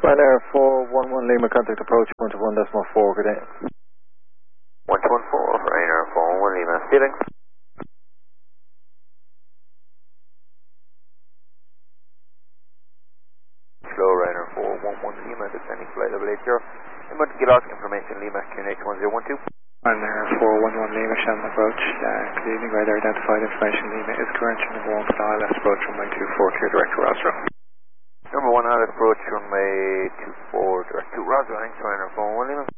Ryanair 411 Lima, contact approach 121.4, good day. 114, Ryanair 411 Lima, steering. Slow Ryanair 411 Lima, descending flight level 80. Inbound Gillock information, Lima, QNH 1012. Ryanair 411 Lima, Shannon approach. Good evening, radar identified information, Lima is current number 1 for dial left approach runway 24, clear direct to Rosro. Number 1 out approach runway 24, direct to Rosro, thanks Ryanair 411 Lima.